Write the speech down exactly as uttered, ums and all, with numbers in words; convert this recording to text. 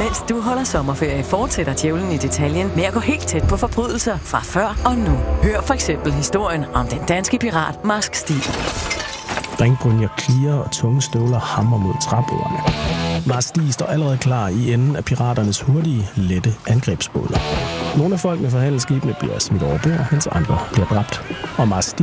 Mens du holder sommerferie, fortsætter djævlen i detaljen med at gå helt tæt på forbrydelser fra før og nu. Hør for eksempel historien om den danske pirat Marsk Stig. Ringbrynjer klirer og tunge støvler hammer mod træbordene. Marsk Stig står allerede klar i enden af piraternes hurtige, lette angrebsbåde. Nogle af folkene fra handelsskibene bliver smidt over bord, mens andre bliver dræbt. Og Marsk